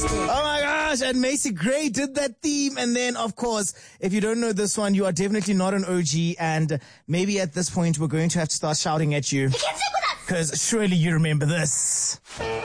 Oh my gosh, and Macy Gray did that theme. And then, of course, if you don't know this one, you are definitely not an OG. And maybe at this point, we're going to have to start shouting at you. You can sing with us! Because surely you remember this.